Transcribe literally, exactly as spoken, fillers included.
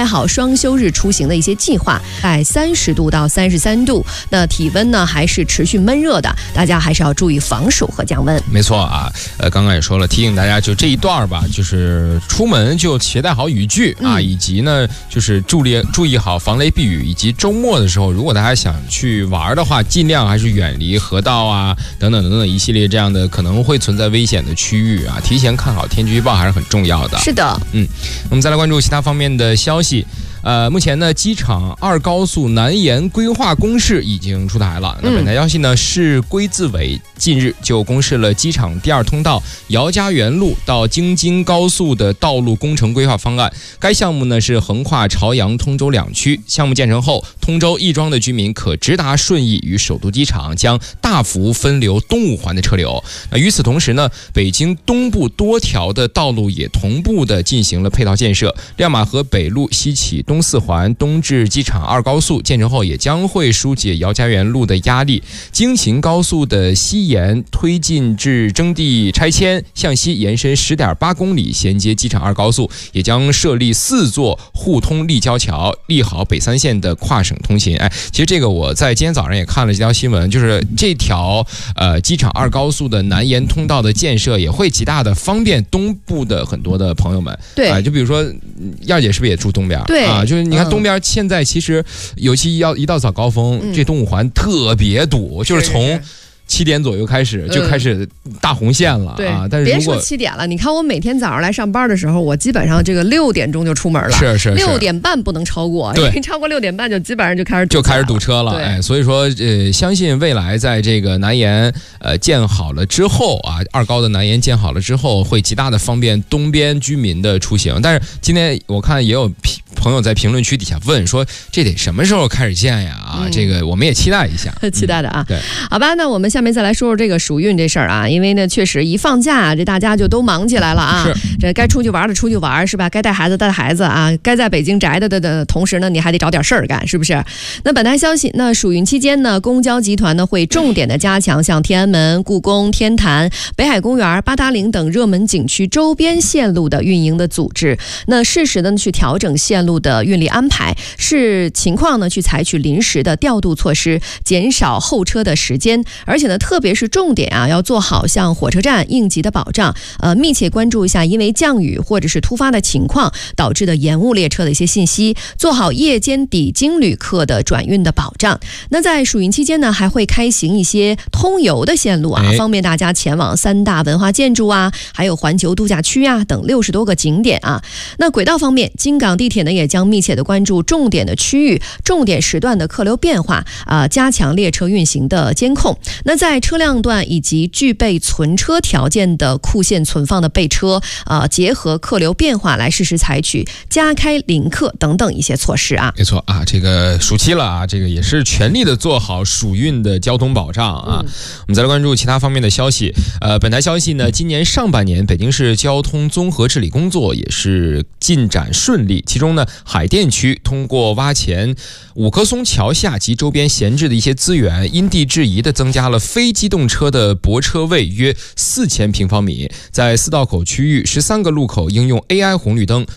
好双休日出行的一些计划，在三十度到三十三度，那体温呢还是持续闷热的，大家还是要注意防暑和降温。 没错啊，呃，刚刚也说了，提醒大家就这一段吧，就是出门就携带好雨具啊，嗯、以及呢就是注意注意好防雷避雨，以及周末的时候，如果大家想去玩的话，尽量还是远离河道啊等等等等一系列这样的可能会存在危险的区域啊，提前看好天气预报还是很重要的。 是的， 嗯，我们再来关注其他方面的消息。呃，目前呢，机场二高速南延规划公示已经出台了。那本台消息呢，市规自委近日就公示了机场第二通道姚家园路到京津高速的道路工程规划方案。该项目呢是横跨朝阳、通州两区。项目建成后，通州、亦庄的居民可直达顺义与首都机场，将大幅分流东五环的车流。那与此同时呢，北京东部多条的道路也同步的进行了配套建设。亮马河北路西起东四环东至机场二高速建成后，也将会疏解姚家园路的压力。京秦高速的西延推进至征地拆迁，向西延伸 十点八公里，衔接机场二高速，也将设立四座互通立交桥，立好北三线的跨省通勤。哎，其实这个我在今天早上也看了这条新闻，就是这条呃机场二高速的南延通道的建设，也会极大的方便东部的很多的朋友们。 对， 啊，就比如说燕姐是不是也住东边？ 对啊，就是你看东边现在其实，尤其要一到早高峰， 嗯、 这东五环特别堵，就是从七点左右开始就开始大红线了、嗯、啊！但是别说七点了，你看我每天早上来上班的时候，我基本上这个六点钟就出门了， 是是六点半不能超过， 对， 超过六点半就基本上就开始就开始堵车了。哎，所以说呃，相信未来在这个南延呃建好了之后啊，二高的南延建好了之后，会极大的方便东边居民的出行。但是今天我看也有朋友在评论区底下问说，这得什么时候开始建呀？啊，嗯、这个我们也期待一下， 期待的啊。 嗯、对， 好吧，那我们下面再来说说这个暑运这事儿啊，因为呢，确实一放假，这大家就都忙起来了啊。这该出去玩的出去玩是吧？该带孩子带孩子啊，该在北京宅的的的同时呢，你还得找点事儿干，是不是？那本台消息，那暑运期间呢，公交集团呢会重点的加强像天安门、故宫、天坛、北海公园、八达岭等热门景区周边线路的运营的组织，那适时的去调整线路的运力安排，视情况呢去采取临时的调度措施，减少候车的时间，而且呢，特别是重点啊，要做好像火车站应急的保障，呃，密切关注一下因为降雨或者是突发的情况导致的延误列车的一些信息，做好夜间抵京旅客的转运的保障。那在暑运期间呢，还会开行一些通邮的线路啊，方便大家前往三大文化建筑啊，还有环球度假区啊等六十多个景点啊。那轨道方面，京港地铁呢也将密切的关注重点的区域、重点时段的客流变化啊、呃，加强列车运行的监控。那在车辆段以及具备存车条件的库线存放的备车，呃，结合客流变化来适时采取加开临客等等一些措施啊。 没错啊，这个暑期了啊，这个也是全力的做好暑运的交通保障啊。嗯、我们再来关注其他方面的消息。呃，本台消息呢，今年上半年北京市交通综合治理工作也是进展顺利，其中呢，海淀区通过挖潜五棵松桥下及周边闲置的一些资源，因地制宜的增加了非机动车的泊车位约四千平方米，在四道口区域十三个路口应用 A I 红绿灯，